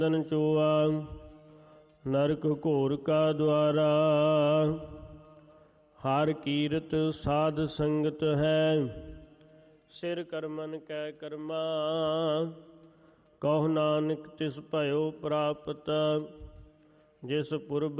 ਦਨ ਚੋਆ ਨਰਕ ਘੋਰ ਕਾ ਦੁਆਰਾ। ਹਰ ਕੀਰਤ ਸਾਧ ਸੰਗਤ ਹੈ ਸਿਰ ਕਰਮਨ ਕੈ ਕਰਮਾ। ਕਹੋ ਨਾਨਕ ਤਿਸ ਭਇਓ ਪ੍ਰਾਪਤ ਜਿਸ ਪੁਰਬ